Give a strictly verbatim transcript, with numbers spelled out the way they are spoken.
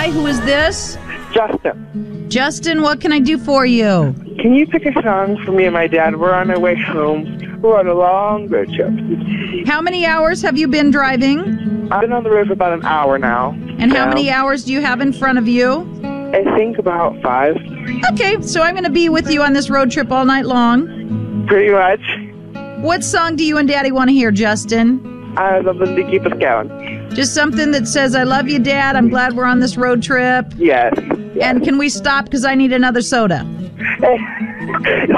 Hi, who is this? Justin. Justin, what can I do for you? Can you pick a song for me and my dad? We're on our way home. We're on a long road trip. How many hours have you been driving? I've been on the road for about an hour now. And how now. many hours do you have in front of you? I think about five. Okay, so I'm going to be with you on this road trip all night long. Pretty much. What song do you and Daddy want to hear, Justin? I love them to keep us going. Just something that says, I love you, Dad. I'm glad we're on this road trip. Yes. yes. And can we stop because I need another soda?